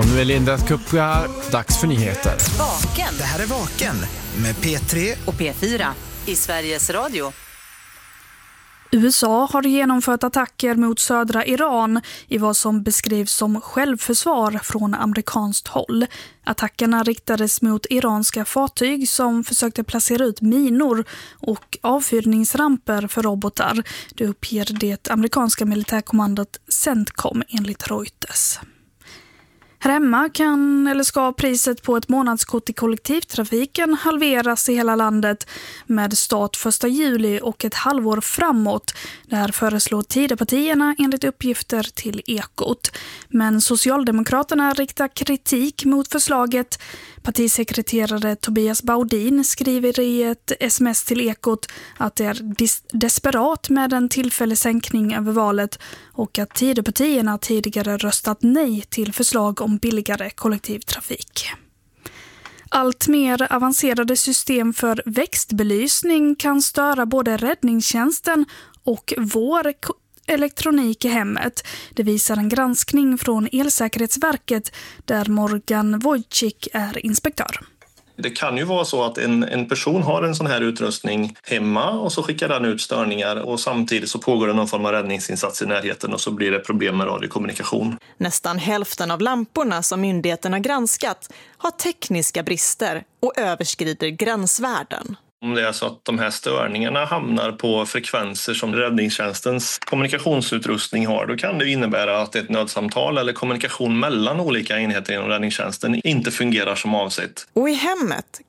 Och nu är Linda Kupp här, dags för nyheter. Vaken. Det här är Vaken med P3 och P4 i Sveriges Radio. USA har genomfört attacker mot södra Iran i vad som beskrivs som självförsvar från amerikanskt håll. Attackerna riktades mot iranska fartyg som försökte placera ut minor och avfyrningsramper för robotar. Det uppger det amerikanska militärkommandot CENTCOM enligt Reuters. Här hemma kan eller ska priset på ett månadskort i kollektivtrafiken halveras i hela landet med start 1 juli och ett halvår framåt. Det här föreslår Tidöpartierna enligt uppgifter till Ekot. Men Socialdemokraterna riktar kritik mot förslaget. Partisekreterare Tobias Baudin skriver i ett sms till Ekot att det är desperat med en tillfällig sänkning över valet och att Tidöpartierna tidigare röstat nej till förslag om billigare kollektivtrafik. Allt mer avancerade system för växtbelysning kan störa både räddningstjänsten och vår elektronik i hemmet. Det visar en granskning från Elsäkerhetsverket där Morgan Wojcik är inspektör. Det kan ju vara så att en person har en sån här utrustning hemma och så skickar den ut störningar och samtidigt så pågår det någon form av räddningsinsats i närheten och så blir det problem med radiokommunikation. Nästan hälften av lamporna som myndigheten har granskat har tekniska brister och överskrider gränsvärden. Om det är så att de här störningarna hamnar på frekvenser som räddningstjänstens kommunikationsutrustning har, då kan det innebära att ett nödsamtal eller kommunikation mellan olika enheter inom räddningstjänsten inte fungerar som avsett. Och i hemmet